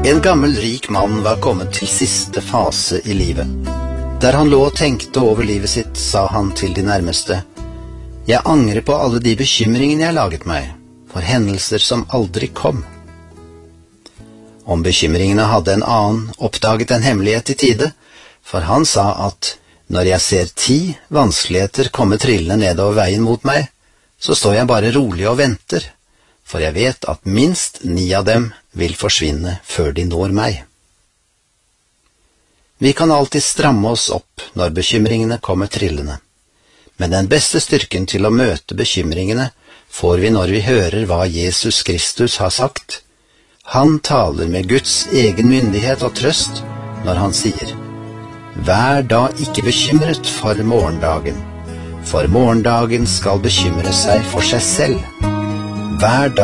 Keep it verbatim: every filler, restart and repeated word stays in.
En gammel rik mann var kommet til siste fase i livet. Der han lå og tenkte over livet sitt, sa han til de nærmeste: «Jeg angrer på alle de bekymringene jeg laget meg, for hendelser som aldri kom.» Om bekymringene hadde en annen oppdaget en hemmelighet i tide, for han sa at «Når jeg ser ti vanskeligheter komme trillende nedover veien mot meg, så står jeg bare rolig og venter, for jeg vet at minst ni av dem vil forsvinne før de når meg.» Vi kan alltid stramme oss opp når bekymringene kommer trillende, men den beste styrken til å møte bekymringene får vi når vi hører hva Jesus Kristus har sagt. Han taler med Guds egen myndighet og trøst når han sier: «Vær da ikke bekymret for morgendagen, for morgendagen skal bekymre seg for seg selv. Hver dag